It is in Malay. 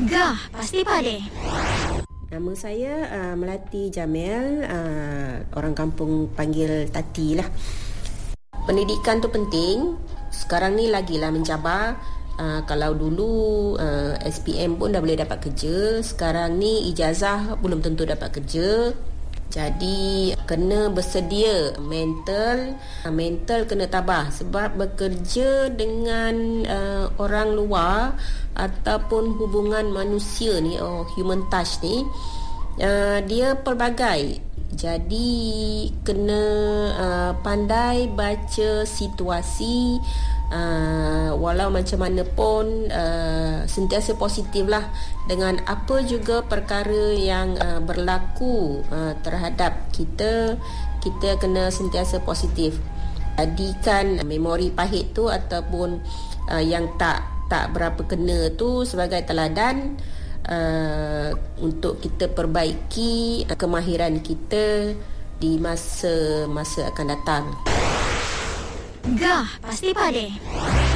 Gah, pasti pade. Nama saya Melati Jamil, orang kampung panggil Tati lah. Pendidikan tu penting. Sekarang ni lagilah mencabar. Kalau dulu SPM pun dah boleh dapat kerja, sekarang ni ijazah belum tentu dapat kerja. Jadi kena bersedia mental kena tabah, sebab bekerja dengan orang luar ataupun hubungan manusia ni, human touch ni, dia pelbagai. Jadi kena pandai baca situasi, walau macam mana pun sentiasa positif lah dengan apa juga perkara yang berlaku terhadap kita. Kita kena sentiasa positif. Jadikan memori pahit tu ataupun yang tak berapa kena tu sebagai teladan untuk kita perbaiki kemahiran kita di masa akan datang. Gah, pasti pade.